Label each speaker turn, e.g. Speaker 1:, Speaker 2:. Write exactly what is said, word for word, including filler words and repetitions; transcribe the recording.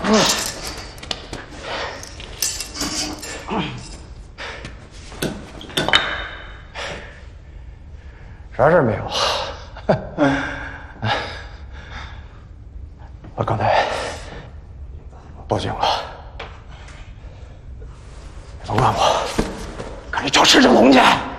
Speaker 1: 啥事儿没有？我刚才报警了，别管我，赶紧找石正龙去。